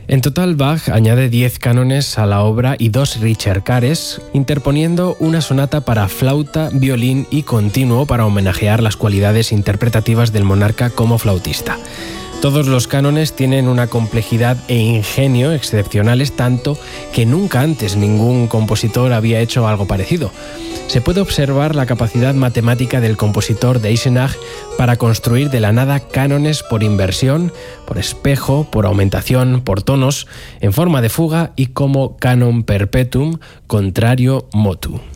En total, Bach añade 10 cánones a la obra y 2 ricercares, interponiendo una sonata para flauta, violín y continuo para homenajear las cualidades interpretativas del monarca como flautista. Todos los cánones tienen una complejidad e ingenio excepcionales, tanto que nunca antes ningún compositor había hecho algo parecido. Se puede observar la capacidad matemática del compositor de Eisenach para construir de la nada cánones por inversión, por espejo, por aumentación, por tonos, en forma de fuga y como canon perpetuum, contrario motu.